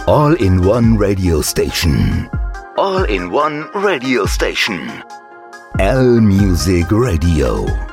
All in one radio station. All in one radio station. L Music Radio.